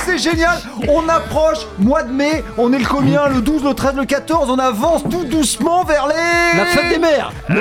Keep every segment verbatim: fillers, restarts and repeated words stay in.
c'est génial. On approche, mois de mai, on est le combien? Le douze, le treize, le quatorze, on avance tout doucement vers les... La fête des mères. Oh,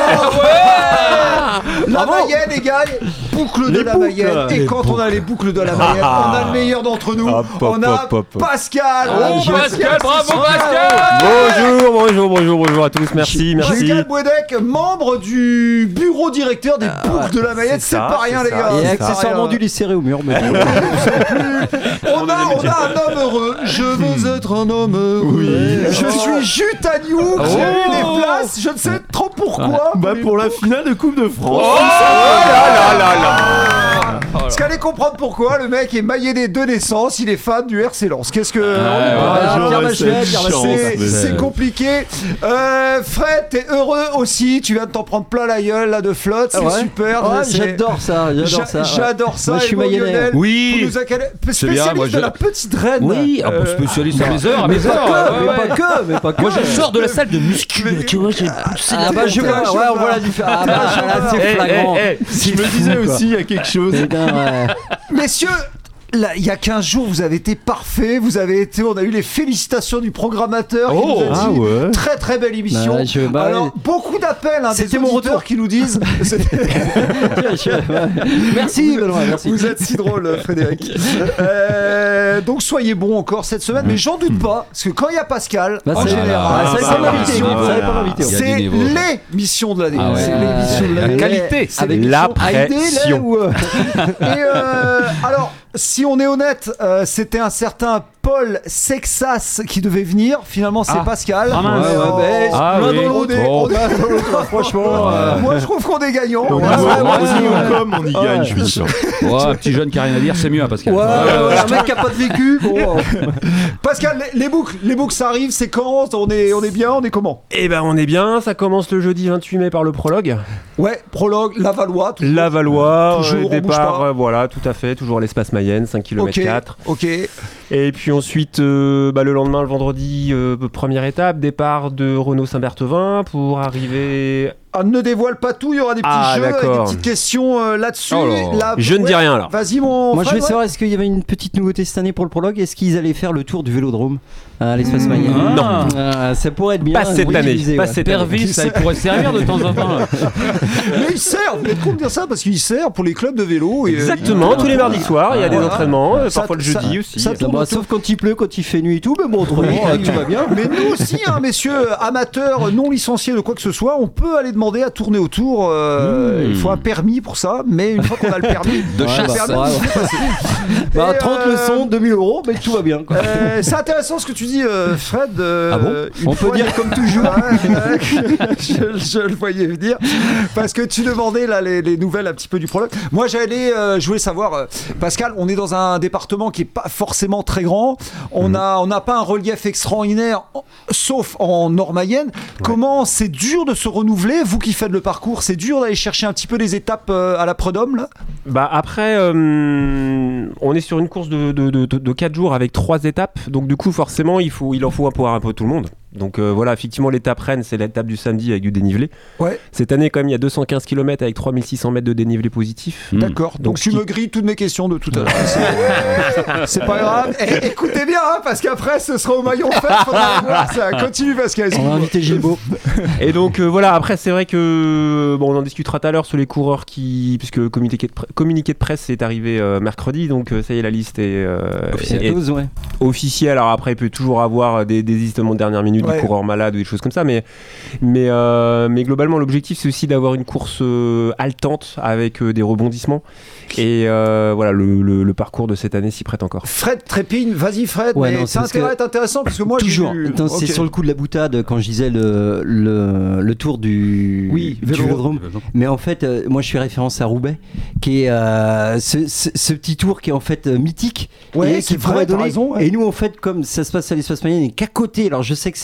ouais. La Mayenne, les gars, boucle de les la boucles. Mayenne. Et Les quand boucles. on a les boucles de la Mayenne, on a le meilleur d'entre nous. Hop, hop, On a hop, hop. Pascal. Oh, Oh, Pascal, bravo c'est Pascal. Bonjour, bonjour, bonjour, bonjour à tous. Merci, merci. Pascal Bouedec, membre du bureau directeur des boucles de la Mayenne. C'est ça, pas rien, c'est les ça. gars. Et C'est pas accessoirement rien. dû les serrer au mur. Mais... On a, on a un homme heureux. Je veux être un homme heureux. Je suis Jute Agnew. J'ai eu les places. Je ne sais trop pourquoi. Bah pour la finale de Coupe de France. Oh là là là là. Parce qu'allez comprendre pourquoi le mec est mailléné de naissance, il est fan du R C Lens. Qu'est-ce que... Voilà, Pierre Machuel, Pierre C'est- Machuel. C'est compliqué. Euh, Fred, t'es heureux aussi. Tu viens de t'en prendre plein la gueule là de flotte. C'est Ah ouais. super. Ouais, C'est- j'adore ça, j'adore J'a- ça, ouais. J'adore ça. Moi, je suis Et bon, mayennais. Lionel, Oui. vous nous a calé- C'est bien, spécialiste moi, de je- la petite reine. Oui, ah, Euh, spécialiste à mes heures, à Mais mes pas heures. que, ouais, mais ouais. pas que, mais pas que. Moi je sors de la salle de muscu, tu vois, j'ai poussé Ah la bah je T'es vois, un ouais, chauffard. on voit la différence. Ah bah là c'est Eh, flagrant. eh, eh, si je me disais aussi, il y a quelque chose. Putain, ouais. Messieurs, là, il y a quinze jours, vous avez été parfaits. Vous avez été, on a eu les félicitations du programmateur qui Oh, nous a dit ah ouais. très très belle émission. Bah ouais, je- bah Alors ouais. beaucoup d'appels, hein, des C'était mon auditeurs retour. qui nous disent. C'était- Merci Benoît, merci. Vous êtes si drôle, Frédéric. Euh, donc soyez bons encore cette semaine, mais j'en doute pas, parce que quand il y a Pascal, Bah, en c'est- général, ah, ça, bah, c'est pas bah, l'invité, bah, vous savez pas voilà. l'invité. Il y a c'est des niveaux. l'émission de l'année. Ah ouais. C'est l'émission de La l'année. qualité. C'est Avec la A I D, là, pression. ou, euh, Et euh, alors, si on est honnête, euh, c'était un certain Paul Sexas qui devait venir. Finalement, c'est Ah. Pascal. Ah, mince. Mais, Ouais, ouais, mais Ah l'un oui. dans l'autre, Bon. on est- L'un dans l'autre, franchement. euh, Moi, je trouve qu'on est gagnant. Au Ouais, niveau- ouais, moi au aussi, niveau ouais. com, on y gagne, je suis sûr. Ouais, un petit jeune qui a rien à dire, c'est mieux, hein, Pascal. Ouais, ouais, un mec qui a pas de vécu, bon. euh, Pascal, les, les boucles, les boucles, ça arrive. C'est quand On est, on est bien. On est comment Eh ben on est bien, ça commence le jeudi vingt-huit mai par le prologue. Ouais, prologue, Lavallois. toujours. Lavallois, Toujours, euh, on bouge départ, pas. euh, voilà, tout à fait, toujours l'espace Mayenne, cinq kilomètres Ok. quatre. Ok. Et puis ensuite, euh, bah, le lendemain, le vendredi, euh, première étape, départ de Renault-Saint-Berthevin pour arriver... Ah, ne dévoile pas tout. Il y aura des petits Ah, jeux, avec des d'accord. petites questions euh, là-dessus. Oh là. Là- Je ne dis ouais. rien là. Vas-y, mon. Moi, je Fred, vais ouais. savoir, est-ce qu'il y avait une petite nouveauté cette année pour le prologue? Est-ce qu'ils allaient faire le tour du vélodrome à l'espace Mayenne? Non. Ah, ça pourrait être bien. Pas cette oui, année, utiliser, pas ouais. cette année. Pervis, ça il pourrait servir de temps en temps. là. Mais il sert, vous êtes con de dire ça parce qu'il sert pour les clubs de vélo. Et, euh, Exactement, il- tous les mardis soirs, il y a des Voilà. entraînements, euh, Ça- parfois le ça- jeudi aussi. ça Ça, tourne bah, autour. sauf quand il pleut, quand il fait nuit et tout, mais bon, autrement, euh, tout va bien. Mais nous aussi, hein, messieurs, amateurs non licenciés de quoi que ce soit, on peut aller demander à tourner autour. euh, Mmh. Il faut un permis pour ça, mais une fois qu'on a le permis, De le chasse. permis, Ouais, on peut passer. Bah, Et, trente euh, leçons, deux mille euros, mais tout va bien. Quoi. Euh, c'est intéressant ce que tu dis, euh, Fred. euh, Ah bon une On peut fois- dire comme toujours. Ouais, ouais, je, je le voyais venir parce que tu demandais là les, les nouvelles un petit peu du prologue. Moi j'allais, euh, je voulais savoir, euh, Pascal, on est dans un département qui est pas forcément très grand. On Mhm. a, on n'a pas un relief extraordinaire, en- sauf en Nord-Mayenne. Comment c'est dur de se renouveler, vous qui faites le parcours, c'est dur d'aller chercher un petit peu les étapes euh, à la Prud'homme là. Bah après, euh, on est sur une course de, de, de, de quatre jours avec trois étapes, donc du coup forcément il, faut, il en faut un pour un peu tout le monde. Donc euh, voilà, effectivement l'étape Rennes, c'est l'étape du samedi avec du dénivelé. Ouais. Cette année quand même il y a deux cent quinze kilomètres avec trois mille six cents mètres de dénivelé positif. Mmh. D'accord. Donc, Donc, tu ce qui- me grilles toutes mes questions de tout à l'heure. C'est- C'est pas grave. Eh, écoutez bien, hein, parce qu'après ce sera au maillon fait. Faudra aller voir ça. Continue, Pascal. On va excuse-moi. inviter Gilbo. Et donc euh, voilà, après c'est vrai que bon, on en discutera tout à l'heure sur les coureurs qui, puisque le communiqué de, pre- communiqué de presse est arrivé euh, mercredi, donc euh, ça y est, la liste est, euh, Officiel. est Toulouse, ouais. officielle. Alors après il peut toujours avoir des désistements de dernière minute, Ouais. des coureurs malades ou des choses comme ça, mais mais euh, mais globalement l'objectif c'est aussi d'avoir une course euh, haletante avec euh, des rebondissements. Et euh, voilà, le, le, le parcours de cette année s'y prête encore. Fred Trépigne, vas-y Fred. Ouais, mais non, ça c'est parce intéresse- que- intéressant parce que moi j'ai Toujours. lu- Attends, c'est Ok. sur le coup de la boutade quand je disais le, le, le tour du, Oui, du Vélodrome. Vélodrome. Mais en fait, euh, moi je fais référence à Roubaix, qui est euh, ce, ce- ce petit tour qui est en fait euh, mythique. Ouais, et c'est qui pourrait vrai, t'as donner. raison, ouais. Et nous, en fait, comme ça se passe à l'espace Mayenne et qu'à côté, alors je sais que c'est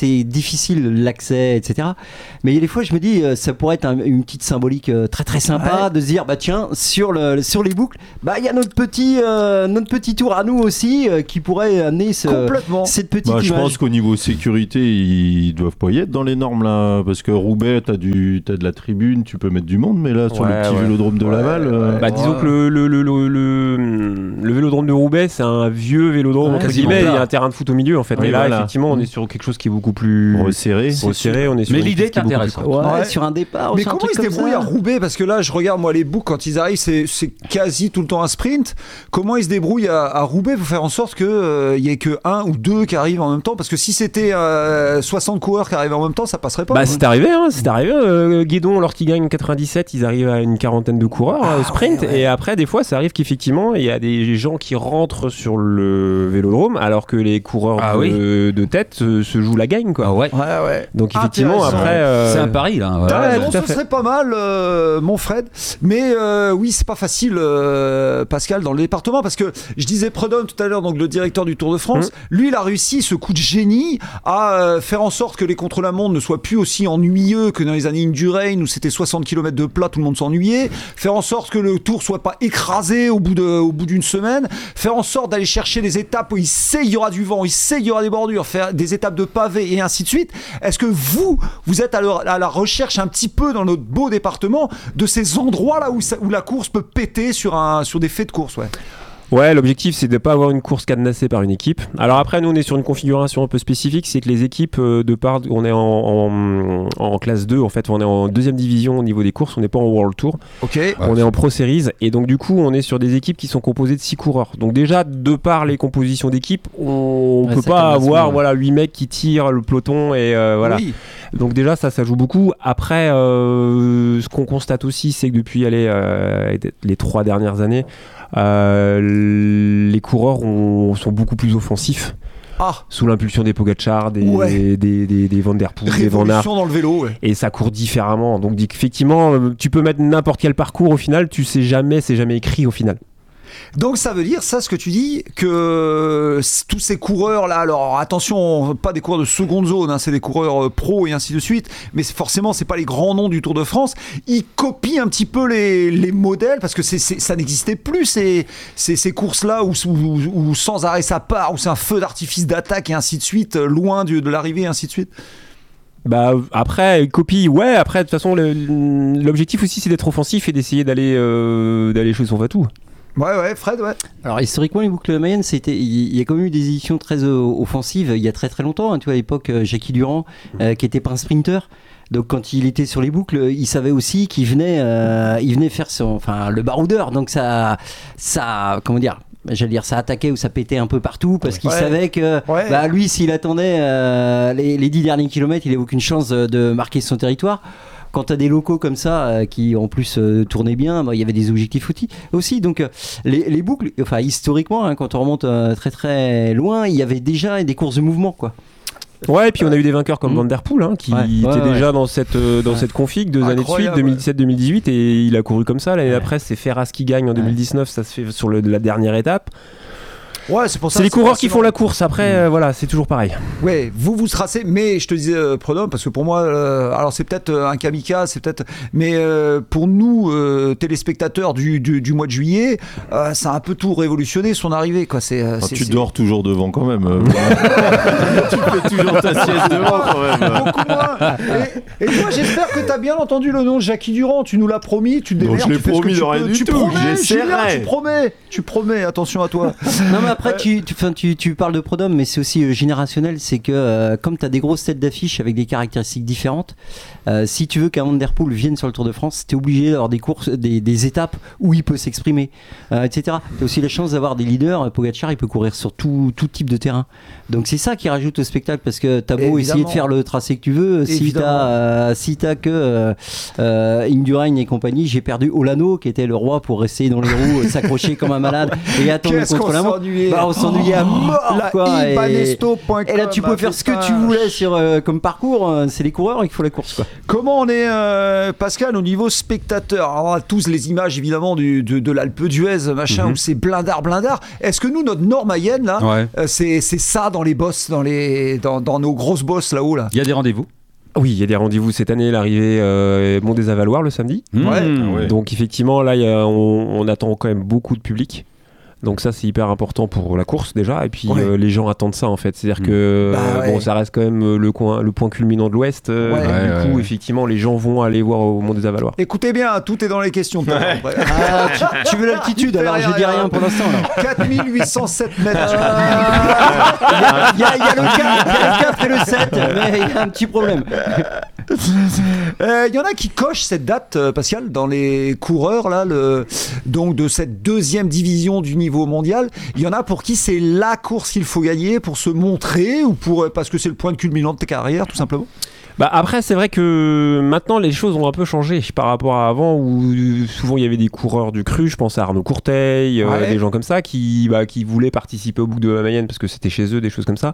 c'est difficile l'accès, et cetera. Mais il y a des fois, je me dis, euh, ça pourrait être un, une petite symbolique euh, très très sympa ouais. de se dire, bah tiens, sur, le, sur les boucles, bah il y a notre petit, euh, notre petit tour à nous aussi euh, qui pourrait amener ce, cette petite bah, image. Je pense qu'au niveau sécurité, ils doivent pas y être dans les normes là, parce que Roubaix, t'as du, t'as de la tribune, tu peux mettre du monde, mais là sur ouais, le petit ouais. vélodrome de ouais, Laval, ouais, euh... bah ouais. disons que le, le, le, le, le, le vélodrome de Roubaix, c'est un vieux vélodrome ouais, entre guillemets, il y a un terrain de foot au milieu en fait. Oui, et là, voilà. effectivement, on est sur quelque chose qui est beaucoup plus resserré. resserré on est sur mais l'idée est intéressante. Ouais, ouais. Sur un départ. Mais comment ils se débrouillent à Roubaix? Parce que là, je regarde moi les boucles quand ils arrivent, c'est, c'est quasi tout le temps un sprint. Comment ils se débrouillent à, à Roubaix pour faire en sorte qu'il euh, y ait que un ou deux qui arrivent en même temps? Parce que si c'était euh, soixante coureurs qui arrivaient en même temps, ça passerait pas. Bah, hein. c'est arrivé, hein, c'est arrivé. Euh, Guédon, lorsqu'il gagne quatre-vingt-dix-sept, ils arrivent à une quarantaine de coureurs ah, au sprint. Ouais, ouais. Et après, des fois, ça arrive qu'effectivement, il y a des gens qui rentrent sur le vélodrome alors que les coureurs ah, de, oui. de tête se, se jouent la gagne, quoi. Ah, ouais. Ouais, ouais. Donc effectivement, après, euh... c'est un pari là. Ouais. T'as raison, ce serait pas mal, euh, mon Fred. Mais euh, oui, c'est pas facile, euh, Pascal, dans le département, parce que je disais Prudhomme tout à l'heure, donc le directeur du Tour de France, mmh. lui, il a réussi ce coup de génie à euh, faire en sorte que les contre-la-montre ne soient plus aussi ennuyeux que dans les années Indurain où c'était soixante kilomètres de plat, tout le monde s'ennuyait. Faire en sorte que le Tour soit pas écrasé au bout de, au bout d'une semaine. Faire en sorte d'aller chercher des étapes où il sait qu'il y aura du vent, il sait qu'il y aura des bordures, faire des étapes de pavés et ainsi de suite. Est-ce que vous, vous êtes à, le, à la recherche un petit peu dans notre beau département de ces endroits là où, ça, où la course peut péter sur, un, sur des faits de course, ouais. Ouais, l'objectif c'est de pas avoir une course cadenassée par une équipe. Alors après, nous on est sur une configuration un peu spécifique, c'est que les équipes euh, de part, on est en, en, en classe deux, en fait, on est en deuxième division au niveau des courses, on n'est pas en World Tour. Ok. On ouais. est en Pro Series et donc du coup on est sur des équipes qui sont composées de six coureurs. Donc déjà de par les compositions d'équipes, on ouais, peut pas avoir ouais. voilà huit mecs qui tirent le peloton et euh, voilà. Oui. Donc déjà ça ça joue beaucoup. Après euh, ce qu'on constate aussi c'est que depuis allez, euh, les trois dernières années Euh, les coureurs ont, sont beaucoup plus offensifs ah. sous l'impulsion des Pogacar, des, ouais. des, des, des, des Van Der Poel, des Van Aert dans le vélo, ouais. Et ça court différemment. Donc effectivement, tu peux mettre n'importe quel parcours au final, tu sais jamais, c'est jamais écrit au final. Donc ça veut dire, ça ce que tu dis, que tous ces coureurs là, alors attention, pas des coureurs de seconde zone, hein, c'est des coureurs euh, pro et ainsi de suite, mais c'est, forcément c'est pas les grands noms du Tour de France, ils copient un petit peu les, les modèles, parce que c'est, c'est, ça n'existait plus ces, ces, ces courses là où, où, où sans arrêt ça part, où c'est un feu d'artifice d'attaque et ainsi de suite, loin du, de l'arrivée et ainsi de suite. Bah après copie ouais après de toute façon le, l'objectif aussi c'est d'être offensif et d'essayer d'aller euh, d'aller jouer son va-tout. Ouais, ouais, Fred, ouais. Alors, historiquement, les boucles Mayenne, c'était, il y a quand même eu des éditions très euh, offensives il y a très très longtemps. Hein, tu vois, à l'époque, euh, Jackie Durand, euh, qui était pas un sprinter. Donc, quand il était sur les boucles, il savait aussi qu'il venait, euh, il venait faire son, enfin, le baroudeur. Donc, ça, ça, comment dire, j'allais dire, ça attaquait ou ça pétait un peu partout parce qu'il ouais. savait que, ouais. bah, lui, s'il attendait euh, les, les dix derniers kilomètres, il n'avait aucune chance de, de marquer son territoire. Quand tu as des locaux comme ça euh, qui en plus euh, tournaient bien, il bah, y avait des objectifs aussi. Donc euh, les, les boucles, enfin historiquement, hein, quand on remonte euh, très très loin, il y avait déjà des courses de mouvement, quoi. Ouais, et puis on a eu des vainqueurs comme mmh. Van Der Poel hein, qui ouais. était ouais, déjà ouais. dans cette euh, dans ouais. cette config deux Incroyable, années de suite, deux mille dix-sept deux mille dix-huit, et il a couru comme ça. L'année ouais. d'après, c'est Ferraz qui gagne en deux mille dix-neuf, ça se fait sur le, la dernière étape. Ouais, c'est pour ça. C'est les coureurs qui font la course. Après, mmh. euh, voilà, c'est toujours pareil. Ouais, vous vous tracez. Mais je te disais, euh, Prudhomme, parce que pour moi, euh, alors c'est peut-être un kamikaze, c'est peut-être, mais euh, pour nous, euh, téléspectateurs du, du, du mois de juillet, euh, ça a un peu tout révolutionné son arrivée, quoi. C'est. Euh, ah, c'est tu c'est... dors toujours devant quand même. Euh, tu fais toujours ta sieste devant quand même. Beaucoup moins. Et, et toi, j'espère que t'as bien entendu le nom de Jackie Durand. Tu nous l'as promis. Tu te démerdes. Non, je l'ai tu promis de rien du tu tout. Promets, J'essaierai. Tu promets. Tu promets. Attention à toi. Non, mais après, tu, tu, tu, tu parles de Prudhomme, mais c'est aussi euh, générationnel. C'est que euh, comme tu as des grosses têtes d'affiche avec des caractéristiques différentes, euh, si tu veux qu'un Van Der Poel vienne sur le Tour de France, tu es obligé d'avoir des courses, des, des étapes où il peut s'exprimer, euh, et cetera. Tu as aussi la chance d'avoir des leaders. Pogacar, il peut courir sur tout, tout type de terrain. Donc c'est ça qui rajoute au spectacle, parce que tu as beau Évidemment. essayer de faire le tracé que tu veux, si tu as euh, si t'as que euh, euh, Indurain et compagnie, j'ai perdu Olano qui était le roi pour rester dans les roues, s'accrocher comme un malade et attendre le contre-la-montre. s'ennuyait. Bah, on s'ennuyait à mort, La quoi. Et... ibanesto point com. et là, tu peux faire ce que tu voulais sur, euh, comme parcours. euh, C'est les coureurs qui font la course, quoi. Comment on est, euh, Pascal, au niveau spectateur? Alors, on a tous les images, évidemment, du, de, de l'Alpe d'Huez, machin, Mhm. où c'est blindard, blindard. Est-ce que nous, notre nord Mayenne, là, Ouais. euh, c'est, c'est ça dans les bosses, dans, les, dans, dans nos grosses bosses là-haut, là? Il y a des rendez-vous. Oui, il y a des rendez-vous cette année, l'arrivée euh, Mont des Avaloirs le samedi. Mmh. Ouais. Ah ouais. Donc effectivement, là, il y a- on, on attend quand même beaucoup de public. Donc ça, c'est hyper important pour la course déjà. Et puis Ouais. euh, les gens attendent ça en fait. C'est-à-dire Mmh. que Bah euh, ouais. bon, ça reste quand même le, coin, le point culminant de l'Ouest. euh, Ouais. donc, Ouais, du ouais, coup, ouais. effectivement, les gens vont aller voir au Mont des Avaloirs. Écoutez bien, tout est dans les questions. tout à l'heure, après. Ah, tu, tu veux l'altitude, alors je dis rien pour l'instant. là. quatre mille huit cent sept mètres. Il y, a- il y a le quatre, il y a le quatre et le sept, mais il y a un petit problème. Euh, Il y en a qui cochent cette date, euh, Pascal, dans les coureurs là, le, donc de cette deuxième division du niveau mondial. Il y en a pour qui c'est la course qu'il faut gagner pour se montrer ou pour euh, parce que c'est le point de culminant de ta carrière, tout simplement. Bah après, c'est vrai que maintenant les choses ont un peu changé par rapport à avant où souvent il y avait des coureurs du cru. Je pense à Arnaud Courteil, euh, Ouais. des gens comme ça qui, bah, qui voulaient participer au Boucle de la Mayenne parce que c'était chez eux, des choses comme ça.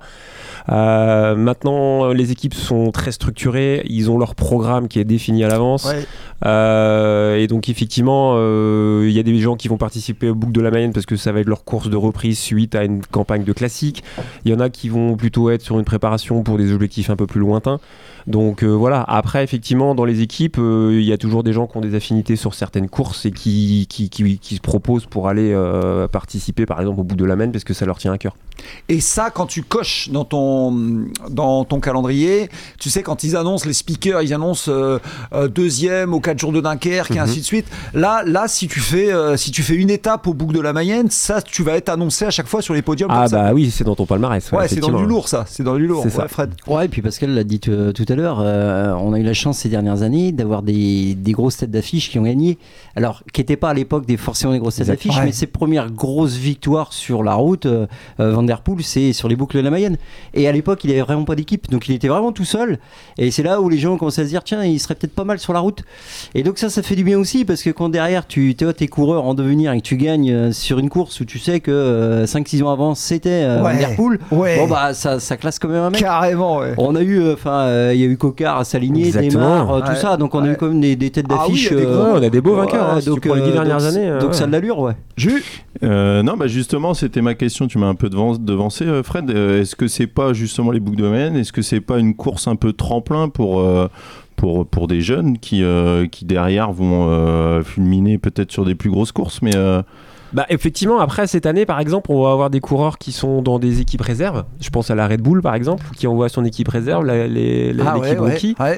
Euh, maintenant, les équipes sont très structurées. Ils ont leur programme qui est défini à l'avance. Ouais. Euh, et donc effectivement, euh, il y a des gens qui vont participer au Boucle de la Mayenne parce que ça va être leur course de reprise suite à une campagne de classique. Il y en a qui vont plutôt être sur une préparation pour des objectifs un peu plus lointains. Donc euh, voilà, après effectivement dans les équipes, euh, il y a toujours des gens qui ont des affinités sur certaines courses et qui, qui, qui, qui se proposent pour aller euh, participer par exemple au Boucle de la Mayenne parce que ça leur tient à cœur. Et ça, quand tu coches dans ton, dans ton calendrier, tu sais, quand ils annoncent, les speakers, ils annoncent euh, euh, deuxième aux quatre jours de Dunkerque et Mhm. ainsi de suite. Là, là si, tu fais, euh, si tu fais une étape au Boucle de la Mayenne, ça, tu vas être annoncé à chaque fois sur les podiums. Ah comme ça. bah oui, c'est dans ton palmarès. Ouais, c'est dans effectivement. du lourd, ça. C'est dans du lourd. C'est ça. Ouais, Fred. Ouais, et puis Pascal l'a dit t- tout à l'heure, euh, on a eu la chance ces dernières années d'avoir des, des grosses têtes d'affiche qui ont gagné. Alors, qui n'étaient pas à l'époque des forcément des grosses têtes Exact. d'affiche, Ouais. mais ses premières grosses victoires sur la route, euh, euh, Van Der Poel, c'est sur les boucles de la Mayenne. Et à l'époque, il avait vraiment pas d'équipe, donc il était vraiment tout seul. Et c'est là où les gens ont commencé à se dire, tiens, il serait peut-être pas mal sur la route. Et donc ça, ça fait du bien aussi, parce que quand derrière, tu es t'es coureur en devenir et que tu gagnes euh, sur une course où tu sais que euh, cinq six ans avant, c'était euh, Ouais. Van Der Poel, Ouais. bon bah ça, ça classe quand même un mec. Carrément, ouais. On a eu, enfin, euh, il y a eu Cocard à s'aligner, Exactement. Neymar, euh, tout Ouais. ça. Donc on a Ouais. eu quand même des, des têtes Ah oui, d'affiche. il y a des euh, gros- Ouais, on a des beaux vainqueurs. ouais, hein, si tu prends les euh, dix dernières donc, années. euh, donc ouais. ça a de l'allure, ouais. Jus. Euh, non, bah justement, c'était ma question. Tu m'as un peu devan- devancé, euh, Fred. Euh, est-ce que c'est pas justement les boucles de Mayenne? Est-ce que c'est pas une course un peu tremplin pour euh, pour pour des jeunes qui euh, qui derrière vont euh, fulminer peut-être sur des plus grosses courses, mais euh, Bah effectivement, après cette année par exemple, on va avoir des coureurs qui sont dans des équipes réserves. Je pense à la Red Bull par exemple, qui envoie son équipe réserve, la- les- la- Ah l'équipe ouais, rookie, ouais. ouais.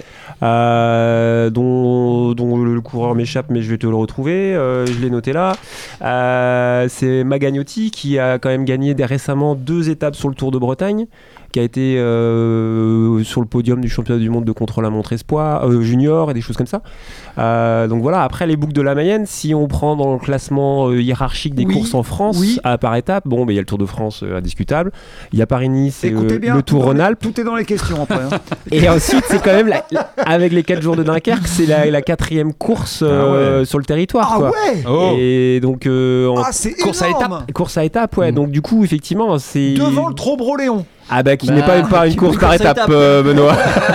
euh, dont, dont le, le coureur m'échappe, mais je vais te le retrouver. euh, je l'ai noté là. Euh, c'est Magagnotti qui a quand même gagné des- récemment deux étapes sur le Tour de Bretagne, qui a été euh, sur le podium du championnat du monde de contre-la-montre espoir euh, junior et des choses comme ça. Euh, donc voilà, après les boucles de la Mayenne, si on prend dans le classement euh, hiérarchique des Oui, courses en France, oui. à par étape, bon, mais il y a le Tour de France euh, indiscutable, il y a Paris-Nice et Écoutez euh, bien, le Tour tout dans les- Rhône-Alpes. Tout est dans les questions après. hein. Et ensuite, c'est quand même, la- la- avec les quatre jours de Dunkerque, c'est la, la quatrième course euh, sur le territoire. Ah quoi. ouais. Oh. Et donc, euh, en Ah, c'est course à énorme. course à étapes, ouais. Mm. Donc, du coup, effectivement, c'est. Devant le Trobroléon. Ah, bah, qui Bah, n'est pas, pas une qui- course une par course à étape, étapes. euh, Benoît.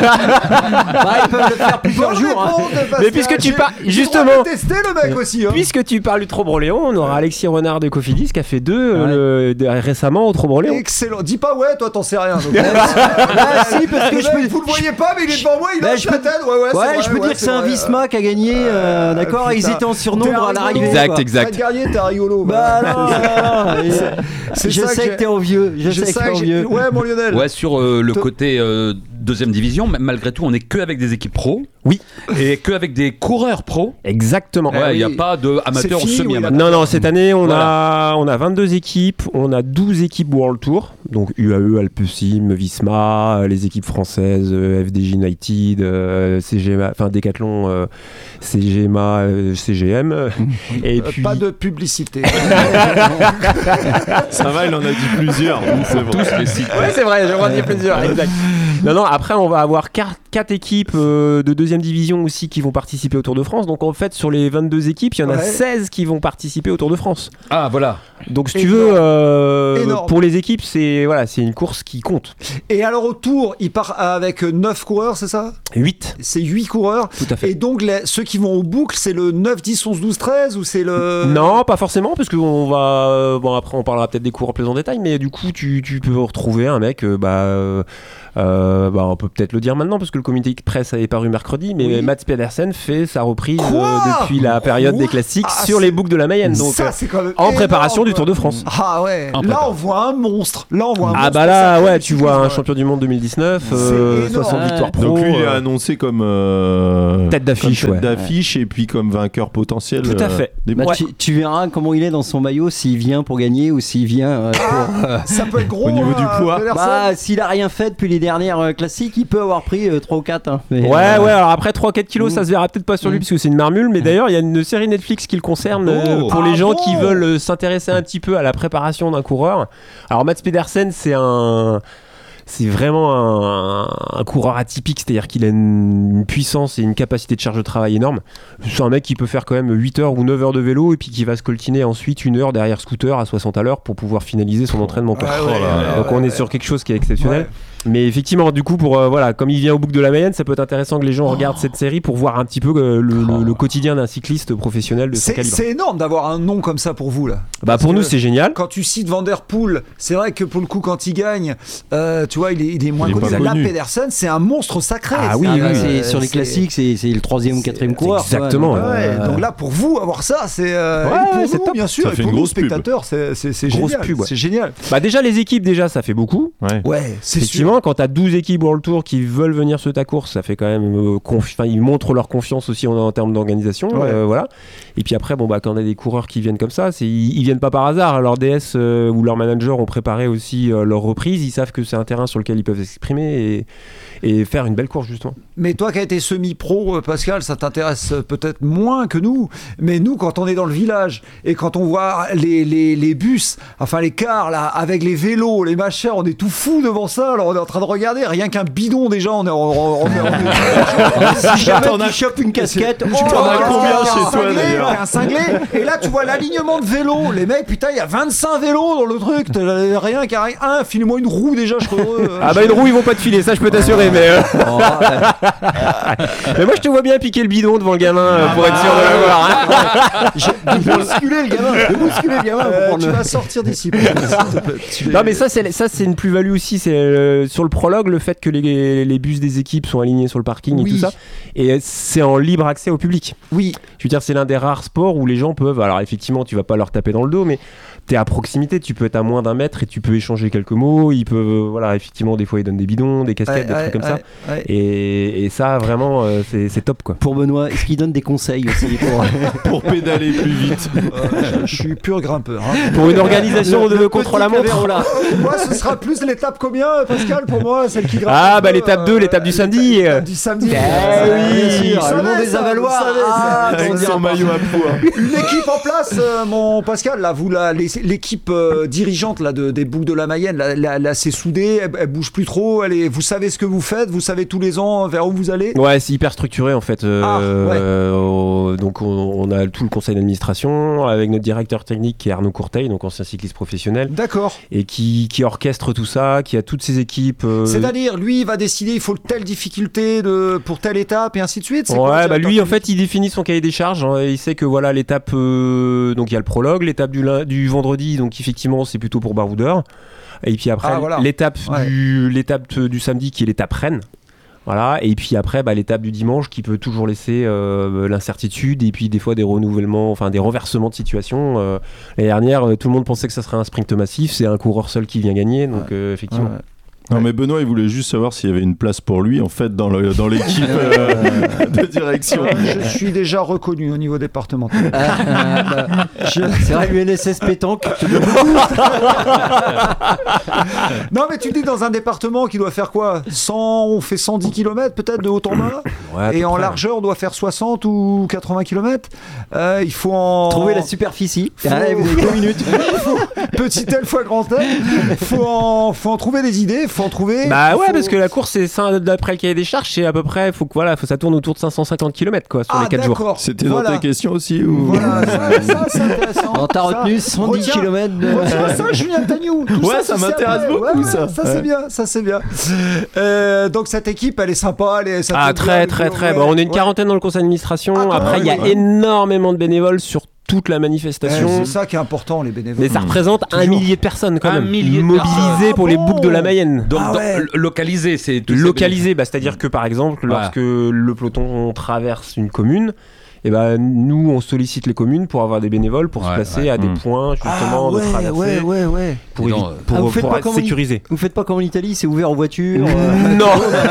Bah, ils peuvent le faire plusieurs Bonne jours. hein. réponse de Pascal. Mais puisque tu J'ai- parles- j'ai justement- le droit de tester le mec aussi. Hein. Puisque tu parles du Trobroléon, on aura Alexis Renard de Cofidis qui a fait deux euh, le- de- récemment au Trobroléon. Excellent. Dis pas ouais, toi t'en sais rien. donc. Ah, si, parce que Le je mec, peux. vous le voyez pas, mais il est devant moi, il Bah, lâche je la peux- tête. Ouais, ouais, c'est Ouais, vrai, je peux ouais, dire que c'est un vrai. Visma qui a gagné, euh, d'accord, et ils putain. étaient en T'es surnombre à l'arrivée. Exact, quoi. exact. Fred Garnier, t'es un rigolo. Bah voilà. non, non, non, et- C'est je ça que sais j'ai- que t'es envieux. Je, sais que t'es j'ai- envieux. Ouais, mon Lionel. Ouais, sur euh, le Te- côté euh, deuxième division, m- malgré tout, on n'est que avec des équipes pro. Oui. Et que avec des coureurs pro. Exactement. Ah Ouais, il n'y a oui. pas de amateurs ou fini, semi-amateurs. Non, non, cette année, on, Voilà. a, on a vingt-deux équipes, on a douze équipes World Tour, donc U A E, Alpecin, Visma, euh, les équipes françaises, euh, F D J United, euh, C G M A, enfin Decathlon, euh, C G M A, euh, C G M. Et Euh, puis. Pas de publicité. ça va, il en a dit plusieurs. donc c'est bon. Tous les sites. Ouais, c'est vrai, j'en ai plusieurs, exact. Non, non, après, on va avoir quatre, quatre équipes euh, de deuxième division aussi qui vont participer au Tour de France. Donc en fait, sur les vingt-deux équipes, il y en a ouais. seize qui vont participer au Tour de France. Ah voilà. Donc si tu Énorme. veux, euh, pour les équipes, c'est voilà, c'est une course qui compte. Et alors au Tour, il part avec neuf coureurs, c'est ça ? huit. C'est huit coureurs. Tout à fait. Et donc les, ceux qui vont aux boucles, c'est le neuf, dix, onze, douze, treize ou c'est le... Non, pas forcément, parce qu'on va... Euh, bon, après, on parlera peut-être des coureurs plus en détail, mais du coup, tu, tu peux retrouver un mec... Euh, bah, euh, Euh, bah, on peut peut-être le dire maintenant parce que le communiqué de presse avait paru mercredi, mais oui. Mats Pedersen fait sa reprise euh, depuis la période Quoi des classiques ah, sur les boucles de la Mayenne, donc ça, euh, en énorme, préparation du Tour de France. Ah ouais. Là on voit un monstre. Là on voit un ah monstre. bah là ouais, tu vois un champion du monde deux mille dix-neuf, euh, soixante victoires pro. Donc lui il est annoncé comme euh, tête d'affiche, comme tête ouais. d'affiche et puis comme vainqueur potentiel. Tout à fait. Euh, bah, ouais. tu, tu verras comment il est dans son maillot, s'il vient pour gagner ou s'il vient euh, pour. Euh, ça peut être gros au niveau du poids. Bah s'il a rien fait depuis les dernières classiques, il peut avoir pris euh, trois ou quatre. Hein, mais, ouais, euh... ouais, alors après trois quatre kilos, mmh. ça se verra peut-être pas sur lui mmh. parce que c'est une marmule, mais mmh. d'ailleurs, il y a une série Netflix qui le concerne oh. euh, pour ah les gens bon qui veulent euh, s'intéresser un petit peu à la préparation d'un coureur. Alors, Mats Pedersen, c'est un. C'est vraiment un, un coureur atypique, c'est-à-dire qu'il a une, une puissance et une capacité de charge de travail énorme. C'est un mec qui peut faire quand même huit heures ou neuf heures de vélo et puis qui va se coltiner ensuite une heure derrière scooter à soixante à l'heure pour pouvoir finaliser son entraînement. Ah ouais, ouais, Donc ouais, on est ouais. sur quelque chose qui est exceptionnel. Ouais. Mais effectivement, du coup, pour euh, voilà, comme il vient au boucle de la Mayenne, ça peut être intéressant que les gens oh. regardent cette série pour voir un petit peu euh, le, oh. le, le quotidien d'un cycliste professionnel de c'est, son calibre. C'est énorme d'avoir un nom comme ça pour vous là. Bah pour nous c'est génial. Quand tu cites Van Der Poel, c'est vrai que pour le coup quand il gagne, euh, tu vois, il est, il est moins il est connu. Là, connu. Pedersen, c'est un monstre sacré. Ah oui, oui, oui. C'est, sur les c'est, classiques, c'est, c'est le troisième ou quatrième coureur. Exactement. Ouais, donc, ouais, donc là, pour vous, avoir ça, c'est euh, ouais, pour ouais, vous, c'est top. bien sûr. Ça et fait pour une nous, grosse spectateurs, c'est, c'est, c'est grosse génial. Pub, ouais. C'est génial. Bah déjà les équipes, déjà ça fait beaucoup. Ouais, ouais c'est effectivement, sûr. quand t'as douze équipes World Tour qui veulent venir sur ta course, ça fait quand même euh, confi- enfin, ils montrent leur confiance aussi en, en termes d'organisation. Ouais. Euh, voilà. Et puis après, bon bah quand on a des coureurs qui viennent comme ça, c'est, ils, ils viennent pas par hasard. Leur D S euh, ou leurs managers ont préparé aussi euh, leur reprise. Ils savent que c'est un terrain sur lequel ils peuvent s'exprimer et, et faire une belle course justement. Mais toi qui as été semi-pro, Pascal, ça t'intéresse peut-être moins que nous. Mais nous, quand on est dans le village et quand on voit les, les, les bus, enfin les cars là, avec les vélos, les machins, on est tout fou devant ça. Alors on est en train de regarder, rien qu'un bidon déjà, on est. On, on, on, on, si jamais tu chopes une casquette, tu en as combien chez toi d'ailleurs ? Un cinglé. Et là, tu vois l'alignement de vélos. Les mecs, putain, il y a vingt-cinq vélos dans le truc. T'as rien qu'à rien. Un, file-moi une roue déjà, je serais heureux. Ah bah une roue, ils vont pas te filer, ça je peux t'assurer, mais. Euh... Oh, mais moi je te vois bien piquer le bidon devant le gamin euh, pour être sûr de l'avoir. Hein. De bousculer le gamin. De bousculer le gamin. Euh, tu vas sortir d'ici. Non mais ça c'est ça c'est une plus-value aussi. C'est euh, sur le prologue le fait que les, les bus des équipes sont alignés sur le parking oui. et tout ça. Et c'est en libre accès au public. Oui. Je veux dire c'est l'un des rares sports où les gens peuvent. Alors effectivement tu vas pas leur taper dans le dos, mais t'es à proximité, tu peux être à moins d'un mètre et tu peux échanger quelques mots. Ils peuvent, voilà, effectivement, des fois ils donnent des bidons, des casquettes, ouais, des ouais, trucs comme ouais, ça. Ouais. Et, et ça, vraiment, euh, c'est, c'est top, quoi. Pour Benoît, est-ce qu'il donne des conseils aussi pour, pour pédaler plus vite? euh, je, je suis pur grimpeur. Hein. Pour une organisation le, de contre-la-montre. Moi, ce sera plus l'étape combien, Pascal, pour moi, celle qui grimpe. Ah, bah l'étape deux, euh, l'étape du samedi. L'étape du samedi. Ah oui, le monde des Avalois. Avec son maillot à poids. Une équipe en place, mon Pascal, là, vous, là, l'équipe euh, dirigeante là, de, des boucles de la Mayenne, là, là, là c'est soudé, elle, elle bouge plus trop, elle est, vous savez ce que vous faites, vous savez tous les ans vers où vous allez. Ouais, c'est hyper structuré en fait. Euh, ah, ouais. euh, donc on, on a tout le conseil d'administration avec notre directeur technique qui est Arnaud Courteil, donc ancien cycliste professionnel. D'accord. Et qui, qui orchestre tout ça, qui a toutes ses équipes. Euh... C'est-à-dire, lui, il va décider, il faut telle difficulté de, pour telle étape et ainsi de suite. C'est ouais, quoi, bah lui, en fait, il définit son cahier des charges. Hein, il sait que voilà l'étape, euh, donc il y a le prologue, l'étape du, du vendredi, donc effectivement, c'est plutôt pour baroudeur. Et puis après, ah, voilà. l'étape, ouais. du, l'étape du samedi qui est l'étape Rennes. Voilà. Et puis après, bah, l'étape du dimanche qui peut toujours laisser euh, l'incertitude et puis des fois des renouvellements, enfin des renversements de situation. Euh, l'année dernière, tout le monde pensait que ça serait un sprint massif. C'est un coureur seul qui vient gagner. Donc ouais. euh, effectivement. Ouais. Non mais Benoît il voulait juste savoir s'il y avait une place pour lui en fait dans, le, dans l'équipe euh, de direction. Je suis déjà reconnu au niveau départemental. Ah, bah, je... C'est vrai l'U N S S pétanque. Non mais tu dis dans un département qui doit faire quoi cent, on fait cent dix kilomètres peut-être de haut en bas ouais, et en près. Largeur on doit faire soixante ou quatre-vingts kilomètres. Euh, il faut en... trouver la superficie. Faut... Ah, vous avez deux minutes. Faut... Petit L fois grand L. Faut en... faut en trouver des idées. Faut faut en trouver. Bah ouais, faut... parce que la course, c'est ça, d'après le cahier des charges, c'est à peu près, faut que voilà, faut, ça tourne autour de cinq cent cinquante kilomètres quoi, sur ah, les quatre jours. d'accord. C'était voilà. dans ta question aussi ou... Voilà, ça, ça c'est intéressant. Alors, t'as retenu cent dix kilomètres de... Retiens ça, Julien Tagnou. Tout Ouais, ça, ça m'intéresse beaucoup, ouais, ouais, ça. Ça, Ouais. c'est bien, ça, c'est bien. Euh, donc, cette équipe, elle est sympa. Elle est, ça Ah te très bien, très ouais, très. Bon, on est une ouais. quarantaine dans le conseil d'administration. Ah, Après, il y a ouais. énormément de bénévoles sur toute la Eh, manifestation. c'est ça qui est important, les bénévoles. Mais ça représente un Toujours. millier de personnes quand Un même, millier de mobilisées personnes. pour Ah les bon boucles de la Mayenne. Donc, Ah dans- ouais. l- localisé, c'est tous ces Localisé, bah, c'est-à-dire que par exemple, Ouais. lorsque le peloton traverse une commune, et ben nous on sollicite les communes pour avoir des bénévoles pour Ouais, se placer ouais. à des Mmh. points justement Ah, ouais, de traversée ouais, ouais, ouais. pour, Et évi- non, euh, pour, Ah, vous faites pour pas être comme en- sécurisé. Vous faites pas comme en Italie, c'est ouvert aux voitures. euh, Non.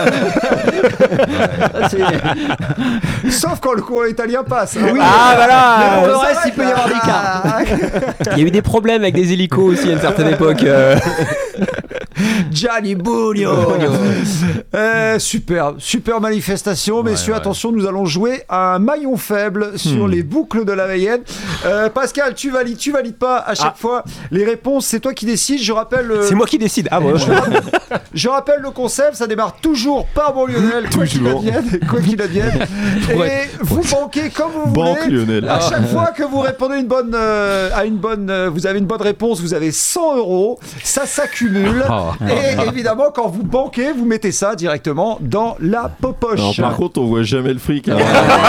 ah, c'est- Sauf quand le courant italien passe. hein. Ah voilà. Mais pour le Euh, reste, il peut y avoir des cas. Il y a eu des problèmes avec des hélicos aussi à une certaine époque. euh. Gianni Buglio. Euh, super, super manifestation, messieurs. ouais. Attention, nous allons jouer à un maillon faible sur les boucles de la Mayenne. Euh, Pascal, tu valides, tu valides pas à chaque Ah. fois les réponses. C'est toi qui décides. Je rappelle. euh, C'est moi qui décide. Ah bon. Je rappelle, je rappelle le concept, ça démarre toujours par bon Lionel, quoi qu'il Toujours. advienne, quoi qu'il advienne. Et Ouais. vous banquez comme vous Banque voulez. Lionel. À chaque fois que vous répondez une bonne, euh, à une bonne, euh, vous avez une bonne réponse, vous avez cent euros, ça s'accumule. Oh. Et évidemment, quand vous banquez, vous mettez ça directement dans la popoche. Alors, par contre, on voit jamais le fric. hein.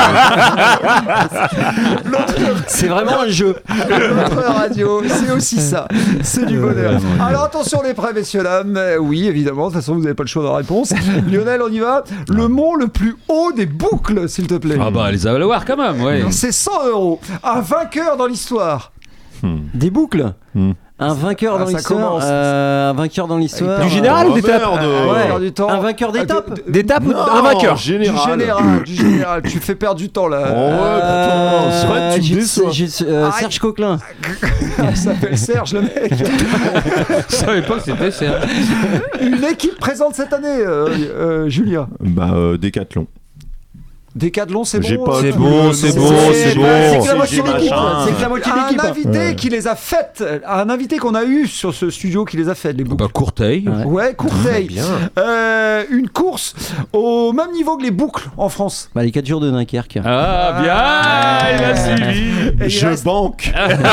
C'est vraiment un jeu. Notre radio, c'est aussi ça. C'est du bonheur. Alors attention les prêts, messieurs, dames. Euh, Oui, évidemment, de toute façon, vous n'avez pas le choix de la réponse. Lionel, on y va. Le mont le plus haut des boucles, s'il te plaît. Ah bah, les Avaloirs quand même, ouais. C'est cent euros. Un vainqueur dans l'histoire. Des boucles. Hmm. Un vainqueur Ah, dans ça l'histoire. commence. euh, un vainqueur dans l'histoire. Du général ou Oh, d'étape merde. Ouais, Ouais. du temps. Un vainqueur Ah, d'étape. de- de- D'étape ou Non, un vainqueur. Du Général. général, du général. Tu fais perdre du temps là. Oh ouais, pourtant, c'est vrai, tu me j'ai- déçois. j'ai- euh, Aïe. Serge Coquelin. Il s'appelle Serge, le mec. Je savais pas que c'était ça. Une équipe présente cette année, euh, euh, Julien. Bah, euh, Décathlon. Décathlon, c'est bon. J'ai pas C'est tout bon, le- c'est non, bon, c'est- c'est bon. C'est que la c'est moitié de l'équipe. machin. C'est que la moitié de Un l'équipe. invité Ouais. qui les a faites, un invité qu'on a eu sur ce studio qui les a faites, les boucles. Bah, Courteil. Ouais. Ouais, Courteil. Bien. Euh, une course au même niveau que les boucles en France. Bah, les quatre jours de Dunkerque. Ah, bien, il a suivi. Et il Je reste- banque.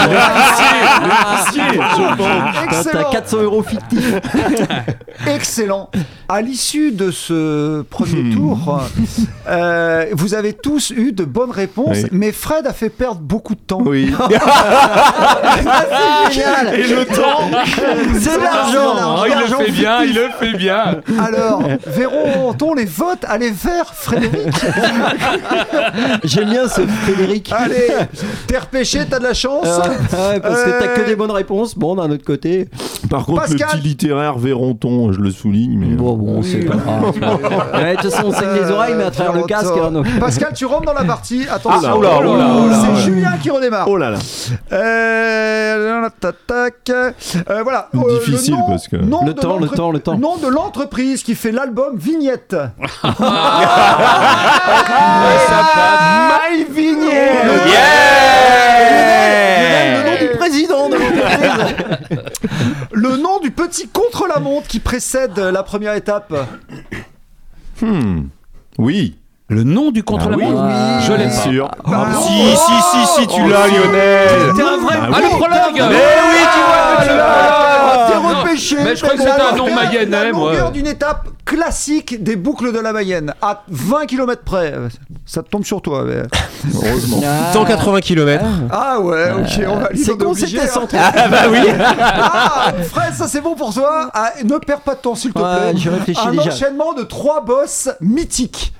T'as- T'as Excellent. quatre cents euros fictifs. Excellent. À l'issue de ce premier tour, euh, vous avez tous eu de bonnes réponses, Oui. mais Fred a fait perdre beaucoup de temps. Oui. Génial. Et le temps. C'est de l'argent. Oh, il le fait bien, il le fait bien. Alors, verront-on les votes aller vers Frédéric? J'aime bien ce Frédéric. Allez, t'es repêché, t'as de la chance. Euh, ouais, parce que t'as que Euh, des bonnes réponses. Bon, d'un autre côté. Par contre, Pascal. le petit littéraire Véronton, je le souligne, mais. Bon, bon, c'est pas grave. c'est pas grave. Ouais, de toute façon, on saigne les oreilles, mais à travers le casque. hein, donc. Pascal, tu rentres dans la partie. Attention. Ah, oula, oula, oula, c'est oula. Julien qui redémarre. Oh là là. Euh, tac, tac. Euh, voilà. Euh, Difficile, le nom- parce que- nom Le de temps, le l'entre- temps, le temps. Nom de l'entreprise qui fait l'album Vignette. Ça passe. My Vignette. Le nom du président de l'entreprise. Le nom du petit contre-la-montre qui précède la première étape. Hmm. Oui. Le nom du contre-la-montre. Ah oui. Je l'ai Bien pas. sûr. Bah, Si, si, si, si, tu l'as, Oh, Lionel. T'es un vrai. Ah, le prologue. Mais oui, tu vois, tu l'as. T'es Non, repêché. mais je crois que c'était un nom mayennais, La moi. longueur d'une étape classique des boucles de la Mayenne, à vingt kilomètres près. Ça te tombe sur toi. Mais... Heureusement. cent quatre-vingts kilomètres. Ah ouais, ok, on va C'est con, c'était centré. Ah bah oui. Ah, Fred, ça c'est bon pour toi. Ah, ne perds pas de temps, s'il te Ouais, plaît. je réfléchis Un déjà. enchaînement de trois boss mythiques.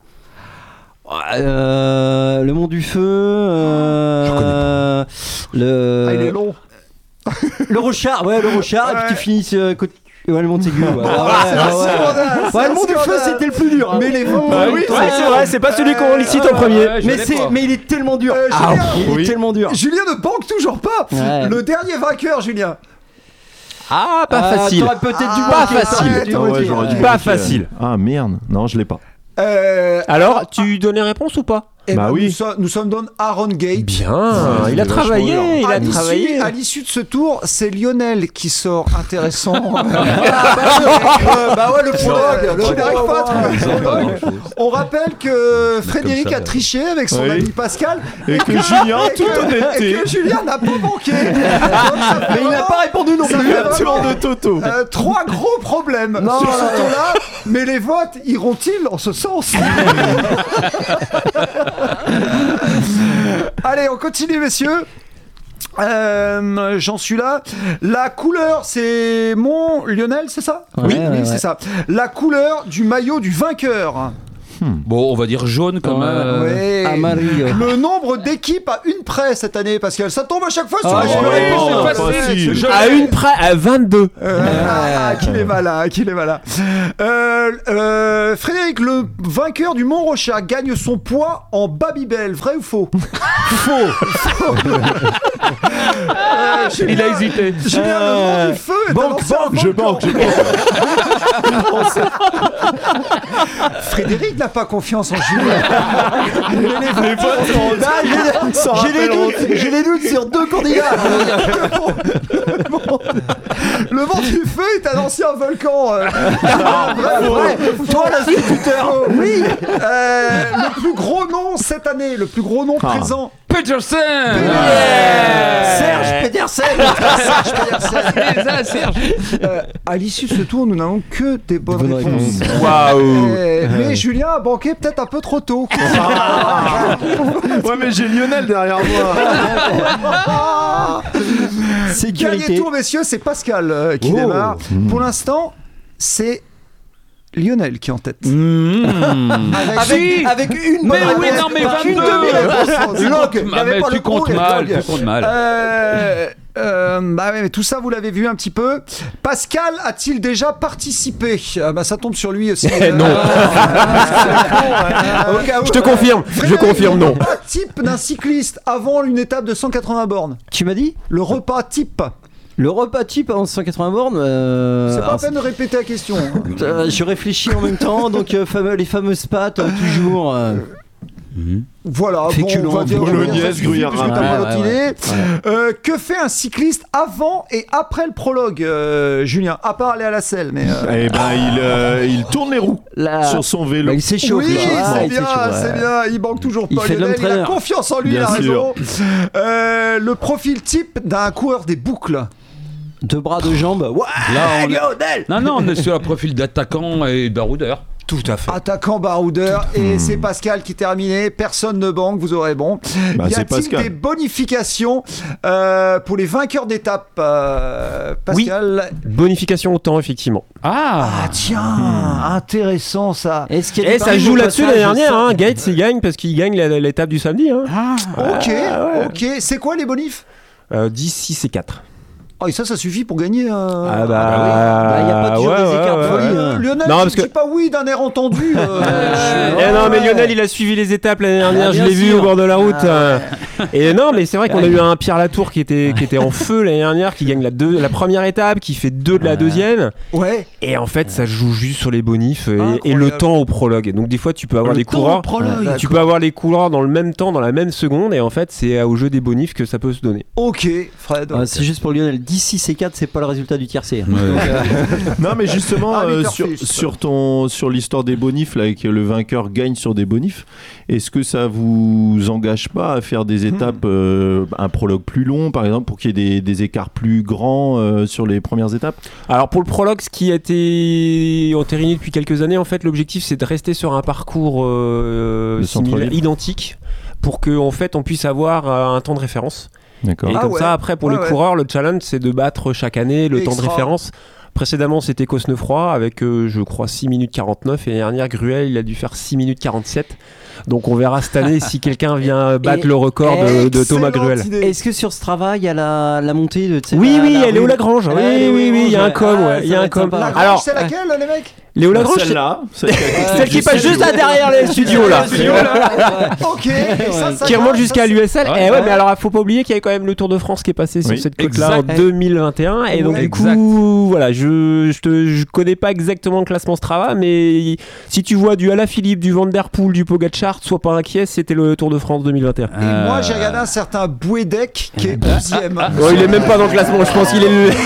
Euh, le Mont du Feu. Euh, le. Ah, il est long. Le Rochard, ouais, le Rochard, et Ouais. puis tu finis euh, côté. Ouais, le Montaigu. Ouais, ouais, c'est un ouais, ouais. scandale, c'est Ouais, un le Mont du Feu, scandale. c'était le plus dur. hein. Mais les votes. Bah oui, ouais, c'est vrai, c'est pas celui qu'on licite en premier. Ouais, je Mais, l'ai c'est, pas. mais il est tellement dur. Euh, Ah, Julien. il est Oui. tellement dur. Julien ne banque toujours pas. Ouais. Le dernier vainqueur, Julien. Ah, pas Ah, facile. T'aurais peut-être dû Ah, pas banquer, facile. t'aurais dû Ah ouais, banquer, j'aurais dû ouais. Pas banquer. facile. Ah merde. Non, je l'ai pas. Euh, Alors, tu donnes les réponses ou pas? Eh bah ben, oui. nous, so- nous sommes dans Aaron Gate. Bien, Ouais, il a c'est travaillé, vachement dur. il à a l'issue, travaillé. à l'issue de ce tour, c'est Lionel qui sort intéressant. ah, bah, euh, bah ouais, le prologue, le générique pas, le prologue. On rappelle que Frédéric a triché avec son Oui. ami Pascal Et que Julien, et toute que- honnêteté, et que Julien n'a pas manqué. Mais il n'a pas répondu non ça plus. fait vraiment, tour de Toto. euh, trois gros problèmes Non, sur non, ce non. tour-là, mais les votes iront-ils en ce sens? Allez, on continue, messieurs. Euh, j'en suis là. La couleur, c'est mon Lionel, c'est ça? Ouais, Oui, ouais, oui, ouais. c'est ça. La couleur du maillot du vainqueur. Bon, on va dire jaune comme. Ouais. euh, Ouais. Amarillo. Le nombre d'équipes à une près cette année, Pascal. Ça tombe à chaque fois sur Ah, les je jeux. peux répondre. Oh, c'est facile. je- À une près, à vingt-deux. Euh, ah, qu'il est malin, qu'il est malin. Euh, euh, Frédéric, le vainqueur du Mont Rochard, gagne son poids en Babybel. Vrai ou faux? Faux. Euh, Julien- Il a hésité. Julien, le vent du feu est Banque, un ancien banque, je volcan. banque, je banque. Frédéric n'a pas confiance en Julien. Les votes sont Là, j'ai- s'en j'ai des rappelleront. doutes, j'ai des doutes sur deux candidats. Le vent du feu est un ancien volcan. euh. Vrai, vrai. Toi, l'instituteur. Oui. Euh, le plus gros nom cette année, le plus gros nom Ah. présent. Peterson. Serge Pedersen. Serge Pedersen. C'est ça, Serge. Euh, à l'issue de ce tour, nous n'avons que des bonnes, Bonnes réponses. réponses. Waouh. Euh, mais Julien a banqué peut-être un peu trop tôt. Ouais, mais j'ai Lionel derrière moi. Dernier Sécurité. tour, messieurs, c'est Pascal euh, qui Oh. démarre. Pour l'instant, c'est Lionel qui est en tête. Avec, avec une Mais bonne oui, réponse. non, mais Pas une vingt-deux. demi-réponse. Tu Log, il Ah, n'y avait mais pas tu le pro, comptes il y avait mal, Log. tu comptes mal. Euh, euh, bah ouais, mais tout ça, vous l'avez vu un petit peu. Pascal a-t-il déjà participé? Ah bah ça tombe sur lui aussi. Eh, non. Au cas où, Je te euh, confirme, je Frédéric, confirme non. Le repas type d'un cycliste avant une étape de cent quatre-vingts bornes. Tu m'as dit Le repas type. le repas type en cent quatre-vingts bornes. euh, C'est pas la alors, peine de répéter la question. hein. euh, je réfléchis en même temps, donc euh, fameux- les fameuses pâtes, euh, toujours. euh, Voilà, bon, Féculent, on va dire, on va dire bolognaise, ça suffit, gruyère parce que t'as râpée. pas d'autre Ouais, ouais, idée. Euh, que fait un cycliste avant et après le prologue, euh, Julien? À part aller à la selle, mais. euh, Eh ben, il, euh, il tourne les roues la- sur son vélo. Bah, il s'échauffe. Oui, là. Ah, c'est il bien, s'échauffe, ouais. c'est bien. Il manque toujours Il pas. fait de Lionel, il a l'entraîneur. confiance en lui, il Bien a raison. sûr. Euh, le profil type d'un coureur des boucles. Deux bras, deux jambes. Ouais, Là, on est- Lionel. Non, non, on est sur un profil d'attaquant et de baroudeur. Tout à fait. Attaquant baroudeur. Et c'est Pascal qui terminé. Personne ne banque, vous aurez bon. Bah, y c'est a-t-il Pascal. des bonifications euh, pour les vainqueurs d'étape, euh, Pascal? Bonification au temps, effectivement. Ah, Ah tiens, intéressant ça. Est-ce qu'il y a Et des ça paris joue au là-dessus passage, l'année dernière, ça hein. Gates il gagne parce qu'il gagne la- l'étape du samedi. Hein. Ok, ouais. ok. C'est quoi les bonifs? Euh, dix, six et quatre. Oh, et ça, ça suffit pour gagner. Euh... Ah bah, Bah, y a pas toujours ouais, des ouais, écarts de ouais, folie, ouais. Euh, hein. Lionel, Non, tu parce que- dis pas oui d'un air entendu. euh, je- Eh non mais Ouais. Lionel il a suivi les étapes l'année dernière, Ah, je bien l'ai vu sûr. au bord de la route. Ah, euh. Et non mais c'est vrai qu'on a eu un Pierre Latour qui était, qui était en feu l'année dernière, qui gagne la, deux, la première étape, qui fait deux de la deuxième. Ouais. Et en fait ça joue juste sur les bonifs et, et Incroyable. le temps au prologue. Donc des fois tu peux avoir Le des temps coureurs, au prologue. tu peux avoir les coureurs dans le même temps, dans la même seconde, et en fait c'est au jeu des bonifs que ça peut se donner. Ok, Fred. Ah, c'est juste pour Lionel. dix, six et quatre, c'est pas le résultat du tiercé. Ouais. Non, mais justement, Ah, euh, Peter sur, Fish. sur, ton, sur l'histoire des bonifs, là, et que le vainqueur gagne sur des bonifs, est-ce que ça vous engage pas à faire des étapes, euh, un prologue plus long, par exemple, pour qu'il y ait des, des écarts plus grands euh, sur les premières étapes? Alors pour le prologue, ce qui a été entériné depuis quelques années, en fait, l'objectif c'est de rester sur un parcours euh, Le similaire- centre-ville. identique, pour que en fait on puisse avoir euh, un temps de référence. D'accord. Et Ah comme ouais. ça, après pour Ouais, les ouais. coureurs, le challenge c'est de battre chaque année le temps de Extra. référence. Précédemment, c'était Cosnefroy avec, euh, je crois, six minutes quarante-neuf. Et l'année dernière, Gruel, il a dû faire six minutes quarante-sept. Donc, on verra cette année si quelqu'un vient battre Et- le record de, de Thomas Excellente Gruel. idée. Est-ce que sur Strava, il y a la, la montée de. tu sais, Oui, la- oui, la elle est où rue la Grange? Oui, Elle est où, oui, oui, il y a un ouais. com, Ah, ouais, il y ça a va un être com. sympa. La Alors, Grange, c'est laquelle, les mecs? Léo Lagrange, celle-là, celle, celle qui passe juste derrière les studios là, ok, ça, ça qui remonte jusqu'à l'U S L. Ouais, et ouais, ouais. mais alors faut pas oublier qu'il y avait quand même le Tour de France qui est passé sur Oui. cette côte-là Exact. en deux mille vingt et un, et donc Ouais, du exact. coup, voilà, je je, te, je connais pas exactement le classement Strava, mais si tu vois du Alaphilippe, du Van Der Poel, du Pogacar, sois pas inquiet, c'était le Tour de France deux mille vingt et un. Et moi, j'ai regardé un certain Bouedec qui est douzième. Oh, il est même pas dans le classement, je pense qu'il est le...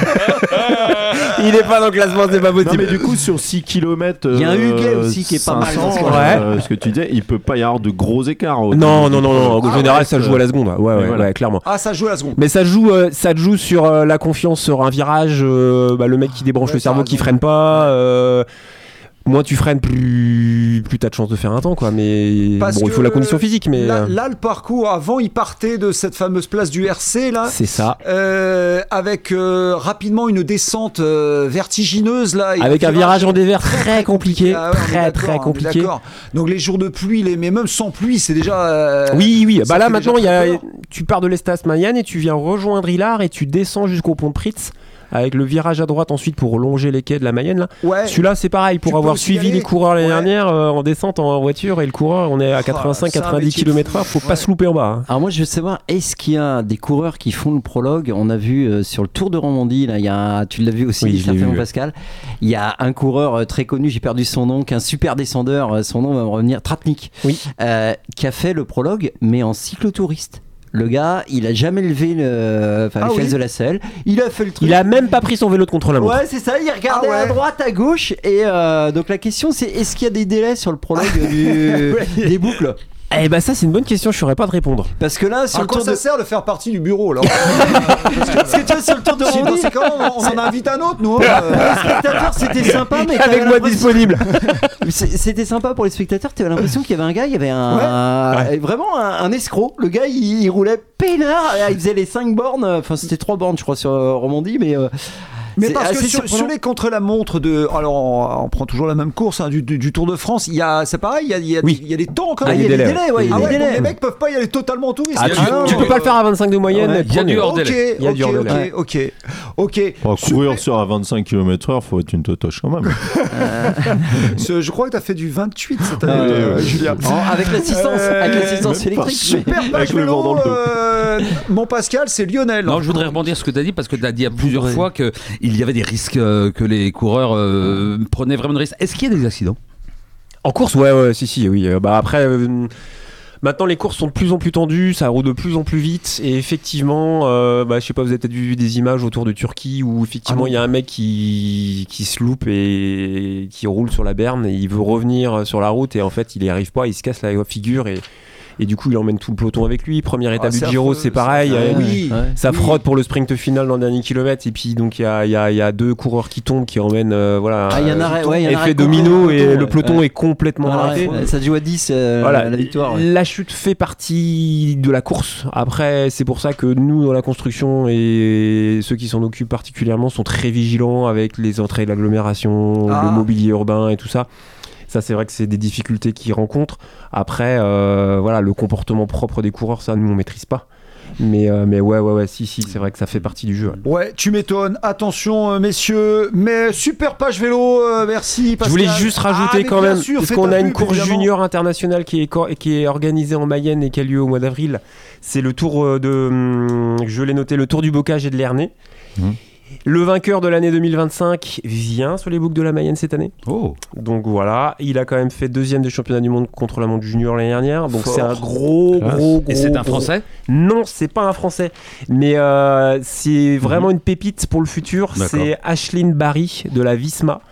Il est pas dans le classement, c'est pas Non, possible. mais du coup, sur six kilomètres. Il y a un Huguet aussi qui est pas mal dans ce cas-là. Ce que tu disais, il peut pas y avoir de gros écarts. au Non, début non, du non, non, projet. en Ah, général, ouais, ça joue à la seconde. Ouais, ouais, voilà. ouais, clairement. Ah, ça joue à la seconde. Mais ça joue, euh, ça joue sur euh, la confiance sur un virage, euh, bah, le mec qui débranche Ouais, le cerveau, t'as qui raison. freine pas. Euh, moins tu freines, plus, plus t'as de chances de faire un temps, quoi. Mais Parce bon, il que faut la condition physique, mais Là, euh, là, le parcours, avant, il partait de cette fameuse place du R C, là. c'est ça. Euh, avec euh, rapidement une descente euh, vertigineuse là, et Avec un virage en dévers très compliqué, Ah ouais, on est très d'accord, très on est compliqué. d'accord. Donc les jours de pluie, les, mais même sans pluie, c'est déjà. euh, Oui, oui. ça Bah là fait maintenant, il y déjà a, très peur. tu pars de l'Estas Mayenne et tu viens rejoindre Hillard et tu descends jusqu'au pont de Pritz. Avec le virage à droite ensuite pour longer les quais de la Mayenne là. Ouais. Celui-là c'est pareil pour Tu peux avoir aussi suivi y aller. les coureurs l'année Ouais. dernière euh, en descente en voiture et le coureur on est à Oh, quatre-vingt-cinq c'est un quatre-vingt-dix métier de kilomètres fou. heure, faut pas Ouais. se louper en bas. hein. Alors moi je veux savoir, est-ce qu'il y a des coureurs qui font le prologue? On a vu euh, sur le Tour de Romandie, là, il y a, tu l'as vu aussi, Oui, je l'ai certainement vu, ouais. Pascal, il y a un coureur euh, très connu, j'ai perdu son nom, qui est un super descendeur, euh, son nom va me revenir, Tratnik, Oui. euh, qui a fait le prologue mais en cyclotouriste. Le gars, il a jamais levé le, enfin, Ah les fesses oui. de la selle. Il a fait le truc. Il a même pas pris son vélo de contre la montre. Ouais, c'est ça. Il regardait Ah ouais. à droite, à gauche, et euh, donc la question c'est est-ce qu'il y a des délais sur le prologue du, des boucles? Eh bah ça c'est une bonne question, je saurais pas te répondre. Parce que là, sur À le quoi tour ça de, sert de faire partie du bureau là parce que tu vois, sur le tour de Si, dans Romandie, ces cas-là, on, on en invite un autre, nous. hein. les spectateurs, c'était sympa, mais t'avais Avec moi l'impression- disponible. C'est- C'était sympa pour les spectateurs. Tu avais l'impression qu'il y avait un gars, il y avait un, Ouais. vraiment un, un escroc. Le gars, il, il roulait peinard. Il faisait les cinq bornes. Enfin, c'était trois bornes, je crois, sur euh, Romandie, mais. euh, Mais c'est parce que assez sur, surprenant. sur les contre-la-montre de. Alors, on, on prend toujours la même course hein, du, du- du Tour de France. Il y a, c'est pareil, il y a, il y a- Oui. il y a des temps quand Ah, même. il y a des délais, délais, ouais, il y a Ah des ouais, donc délais. les mecs peuvent pas y aller totalement en touriste. Ah, Il y a tu, du- tu peux pas le faire à vingt-cinq de moyenne. Ouais. Il y a du premier. hors Ok, délai. Il y a du ok, hors délai. ok, ok, ok. Bon, Super. courir sur à vingt-cinq kilomètres heure, faut être une totoche quand même. Ce- Je crois que tu as fait du vingt-huit cette année, Ah, ouais, euh, ouais. Julien. Oh, avec l'assistance, Euh, avec l'assistance même pas. électrique. Super page Avec le vent dans vélo, le dos. euh, mon Pascal, c'est Lionel. Non, je voudrais rebondir sur ce que tu as dit parce que tu as dit à plusieurs Ouais. fois qu'il y avait des risques, euh, que les coureurs euh, prenaient vraiment des risques. Est-ce qu'il y a des accidents? En course, ouais, ouais, si, si, oui. Euh, Bah après, euh, maintenant les courses sont de plus en plus tendues, ça roule de plus en plus vite, et effectivement, euh, bah, je sais pas, vous avez peut-être vu des images autour de Turquie où effectivement Ah il y a un mec qui, qui se loupe et qui roule sur la berne et il veut revenir sur la route et en fait il y arrive pas, il se casse la figure et, et du coup il emmène tout le peloton avec lui. Première étape Ah, c'est du Giro, affreux, c'est pareil. c'est affreux. euh, Oui. Ouais. Ça Oui. frotte pour le sprint final dans le dernier kilomètre et puis donc il y a, il y, a, il y a deux coureurs qui tombent qui emmènent euh, voilà, Ah, il y a un euh, arrêt, ouais, il y a un effet arrêt domino complet, et ouais. le peloton Ouais. est complètement Ouais, arrêté. ouais, ça se joue à dix euh, Voilà, la victoire. ouais. la chute fait partie de la course. Après, c'est pour ça que nous, dans la construction et ceux qui s'en occupent particulièrement, sont très vigilants avec les entrées de l'agglomération, Ah. le mobilier urbain et tout ça. Ça, c'est vrai que c'est des difficultés qu'ils rencontrent. Après, euh, voilà, le comportement propre des coureurs, ça, nous, on maîtrise pas. Mais, euh, mais ouais, ouais, ouais, si, si, c'est vrai que ça fait partie du jeu. ouais. Ouais, tu m'étonnes. Attention, euh, messieurs. Mais super page vélo. euh, merci. Pascal. Je voulais juste rajouter Ah, mais quand bien même, sûr, parce fais qu'on ta a une pub, course évidemment. junior internationale qui est, cor- qui est organisée en Mayenne et qui a lieu au mois d'avril. C'est le tour euh, de, hum, je l'ai noté, le tour du Bocage et de l'Ernée. Mhm. Le vainqueur de l'année deux mille vingt-cinq vient sur les boucles de la Mayenne cette année. Oh. Donc voilà, il a quand même fait deuxième des championnats du monde contre la montre junior l'année dernière. Donc Fort. c'est un gros, Classe. gros, gros. Et c'est un gros- Français? Non, c'est pas un Français. Mais euh, c'est vraiment une pépite pour le futur. D'accord. C'est Aisling Barry de la Visma.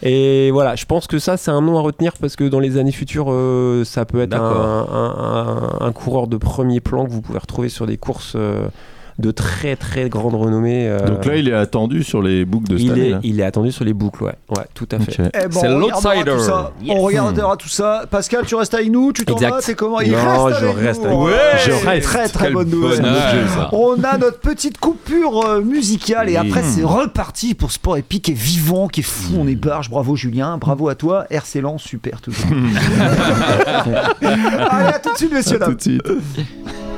Et voilà, je pense que ça, c'est un nom à retenir parce que dans les années futures, euh, ça peut être un, D'accord. un- un- un coureur de premier plan que vous pouvez retrouver sur des courses euh, de très très grande renommée. euh, Donc là, il est attendu sur les boucles de cette il, année. est, là. il est attendu sur les boucles, ouais. Ouais, tout à fait. Ok. Eh ben, C'est on regardera l'outsider. tout ça. Yes. On regardera tout ça. Pascal, tu restes avec nous. Tu t'en Exact. vas. C'est comment? Il Non, reste je avec reste nous. avec vous. Ouais, Je c'est reste. Très très Quel bonne nouvelle. bonheur, ça. On a notre petite coupure euh, musicale et Oui. après c'est reparti pour Sport Épique qui est vivant, qui est fou. On est barge. Bravo Julien, bravo à toi. R C Lens, super toujours. Allez, à tout de suite, messieurs À tout dames. de suite.